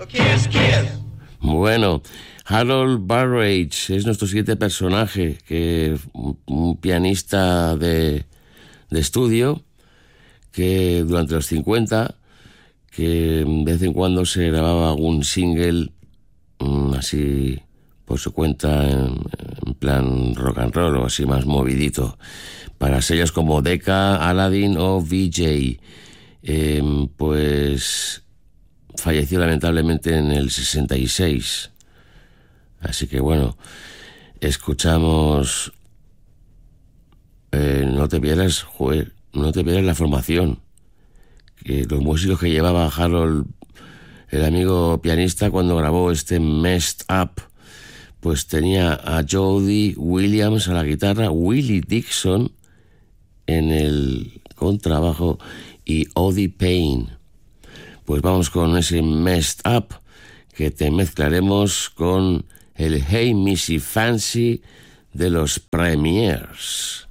Kiss, kiss. Bueno, Harold Burrage es nuestro siguiente personaje, que un pianista de estudio que durante los 50, que de vez en cuando se grababa algún single así por su cuenta en plan rock and roll o así más movidito para sellos como Decca, Aladdin o VJ. Pues falleció lamentablemente en el 66. Así que bueno, escuchamos No te pierdas, no te pierdas la formación, que los músicos que llevaba Harold, el amigo pianista, cuando grabó este Messed Up, pues tenía a Jody Williams a la guitarra, Willie Dixon en el contrabajo y Odie Payne. Pues vamos con ese Messed Up que te mezclaremos con el Hey Missy Fancy de los Premiers.